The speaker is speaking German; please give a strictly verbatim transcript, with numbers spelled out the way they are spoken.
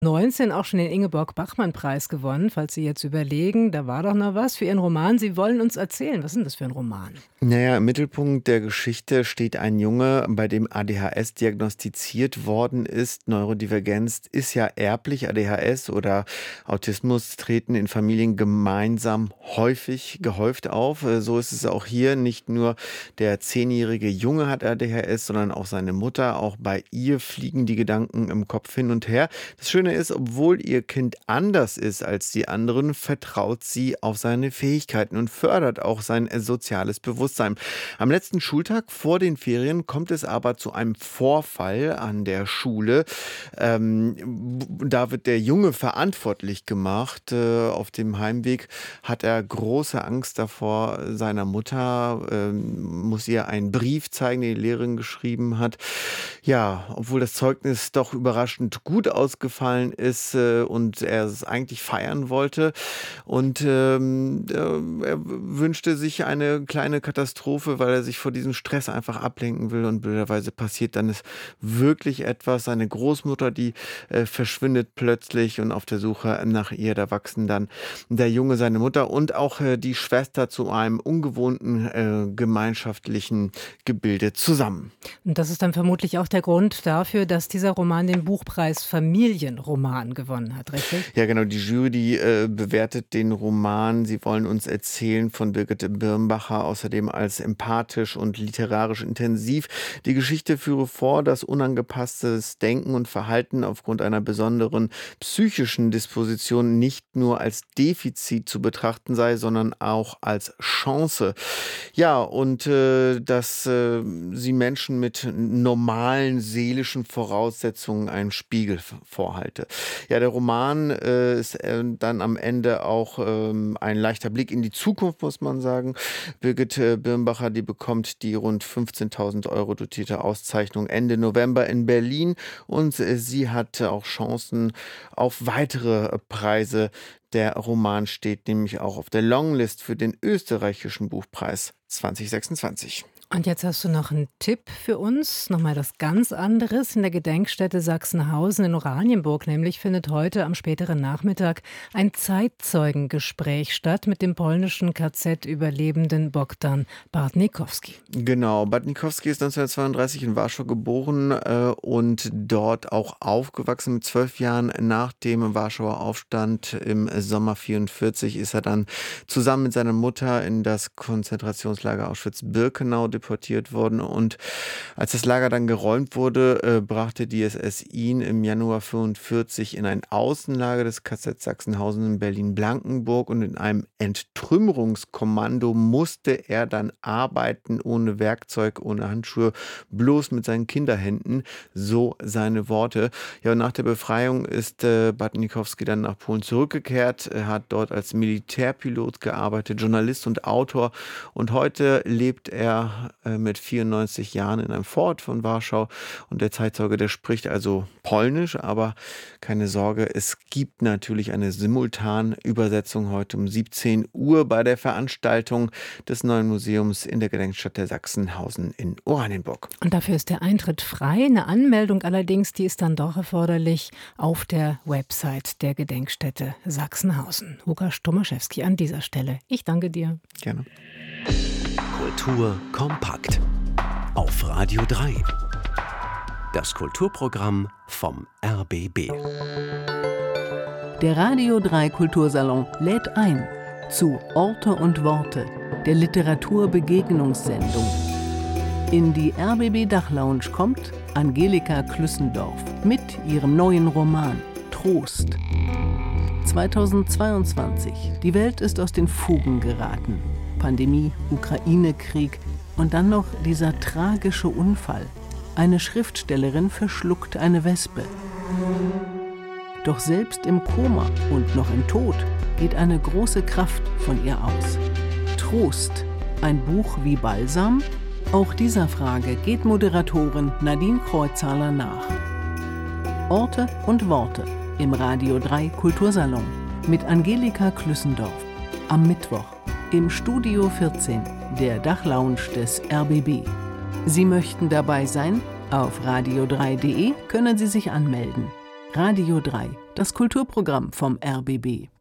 neunzehn auch schon den Ingeborg-Bachmann-Preis gewonnen. Falls Sie jetzt überlegen, da war doch noch was für Ihren Roman. Sie wollen uns erzählen. Was ist denn das für ein Roman? Naja, im Mittelpunkt der Geschichte steht ein Junge, bei dem A D H S diagnostiziert worden ist. Neurodivergenz ist ja erblich. A D H S oder Autismus treten in Familien gemeinsam häufig, gehäuft auf. So ist es auch hier. Nicht nur der zehnjährige Junge hat A D H S, sondern auch seine Mutter. Auch bei ihr fliegen die Gedanken im Kopf hin und her. Das Schöne ist, obwohl ihr Kind anders ist als die anderen, vertraut sie auf seine Fähigkeiten und fördert auch sein soziales Bewusstsein. Am letzten Schultag vor den Ferien kommt es aber zu einem Vorfall an der Schule. Ähm, da wird der Junge verantwortlich gemacht. Äh, auf dem Heimweg hat er große Angst davor seiner Mutter, ähm, muss ihr einen Brief zeigen, den die Lehrerin geschrieben hat. Ja, obwohl das Zeugnis doch überraschend gut ausgefallen ist äh, und er es eigentlich feiern wollte. Und ähm, äh, er wünschte sich eine kleine Katastrophe. Katastrophe, weil er sich vor diesem Stress einfach ablenken will und blöderweise passiert dann ist wirklich etwas. Seine Großmutter, die äh, verschwindet plötzlich und auf der Suche nach ihr, da wachsen dann der Junge, seine Mutter und auch äh, die Schwester zu einem ungewohnten äh, gemeinschaftlichen Gebilde zusammen. Und das ist dann vermutlich auch der Grund dafür, dass dieser Roman den Buchpreis Familienroman gewonnen hat, richtig? Ja, genau. Die Jury, die äh, bewertet den Roman. Sie wollen uns erzählen von Birgit Birnbacher, außerdem als empathisch und literarisch intensiv. Die Geschichte führe vor, dass unangepasstes Denken und Verhalten aufgrund einer besonderen psychischen Disposition nicht nur als Defizit zu betrachten sei, sondern auch als Chance. Ja, und äh, dass äh, sie Menschen mit normalen seelischen Voraussetzungen einen Spiegel vorhalte. Ja, der Roman äh, ist äh, dann am Ende auch äh, ein leichter Blick in die Zukunft, muss man sagen. Birgit äh, Birnbacher, die bekommt die rund fünfzehntausend Euro dotierte Auszeichnung Ende November in Berlin und sie hat auch Chancen auf weitere Preise. Der Roman steht nämlich auch auf der Longlist für den österreichischen Buchpreis zwanzig sechsundzwanzig. Und jetzt hast du noch einen Tipp für uns, nochmal was ganz anderes. In der Gedenkstätte Sachsenhausen in Oranienburg nämlich findet heute am späteren Nachmittag ein Zeitzeugengespräch statt mit dem polnischen K Z-Überlebenden Bogdan Bartnikowski. Genau, Bartnikowski ist neunzehnhundertzweiunddreißig in Warschau geboren äh, und dort auch aufgewachsen. Mit zwölf Jahren nach dem Warschauer Aufstand im Sommer vierundvierzig ist er dann zusammen mit seiner Mutter in das Konzentrationslager Auschwitz-Birkenau deportiert worden und als das Lager dann geräumt wurde, äh, brachte die S S ihn im Januar fünfundvierzig in ein Außenlager des K Z Sachsenhausen in Berlin-Blankenburg und in einem Entrümmerungskommando musste er dann arbeiten, ohne Werkzeug, ohne Handschuhe, bloß mit seinen Kinderhänden, so seine Worte. Ja, und nach der Befreiung ist äh, Bartnikowski dann nach Polen zurückgekehrt. Er hat dort als Militärpilot gearbeitet, Journalist und Autor und heute lebt er mit vierundneunzig Jahren in einem Vorort von Warschau und der Zeitzeuge, der spricht also Polnisch, aber keine Sorge, es gibt natürlich eine Simultanübersetzung heute um siebzehn Uhr bei der Veranstaltung des neuen Museums in der Gedenkstätte Sachsenhausen in Oranienburg. Und dafür ist der Eintritt frei, eine Anmeldung allerdings, die ist dann doch erforderlich auf der Website der Gedenkstätte Sachsenhausen. Łukasz Tomaszewski an dieser Stelle. Ich danke dir. Gerne. Kultur kompakt auf Radio drei. Das Kulturprogramm vom R B B. Der Radio drei Kultursalon lädt ein zu Orte und Worte, der Literaturbegegnungssendung. In die R B B Dachlounge kommt Angelika Klüssendorf mit ihrem neuen Roman Trost. zweitausendzweiundzwanzig. Die Welt ist aus den Fugen geraten. Pandemie, Ukraine-Krieg und dann noch dieser tragische Unfall. Eine Schriftstellerin verschluckt eine Wespe. Doch selbst im Koma und noch im Tod geht eine große Kraft von ihr aus. Trost, ein Buch wie Balsam? Auch dieser Frage geht Moderatorin Nadine Kreuzhaler nach. Orte und Worte im Radio drei Kultursalon mit Angelika Klüssendorf am Mittwoch im Studio vierzehn, der Dachlounge des R B B. Sie möchten dabei sein? Auf radio drei punkt de können Sie sich anmelden. Radio drei Das Kulturprogramm vom R B B.